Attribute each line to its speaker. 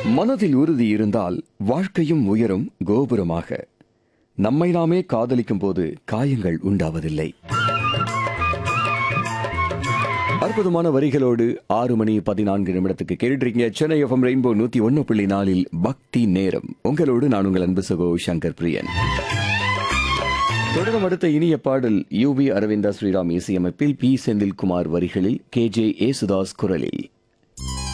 Speaker 1: மனதில் உறுதி இருந்தால் வாழ்க்கையும் உயரும் கோபுரமாக. நம்மை நாமே காதலிக்கும் போது காயங்கள் உண்டாவதில்லை. அற்புதமான வரிகளோடு 6:14 கேட்டுருக்கீங்க. சென்னை எஃப்எம் ரெயின்போ 101.4 பக்தி நேரம். உங்களோடு நான் உங்கள் அன்பு சகோ சங்கர் பிரியன். தொடரும் அடுத்த இனிய பாடல் யுவி அரவிந்தா ஸ்ரீராம் இசையமைப்பில் பி செந்தில்குமார் வரிகளில் KJ ஏசுதாஸ் குரலில்.